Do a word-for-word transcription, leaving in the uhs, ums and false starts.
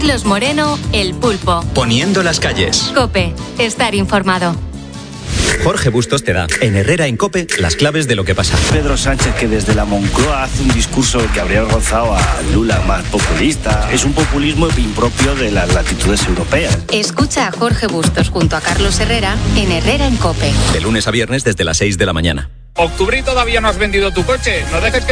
Carlos Moreno, El Pulpo. Poniendo las calles. COPE. Estar informado. Jorge Bustos te da, en Herrera en COPE, las claves de lo que pasa. Pedro Sánchez, que desde la Moncloa hace un discurso que habría rozado a Lula más populista. Es un populismo impropio de las latitudes europeas. Escucha a Jorge Bustos junto a Carlos Herrera en Herrera en COPE. De lunes a viernes desde las seis de la mañana. Octubre y todavía no has vendido tu coche. No dejes que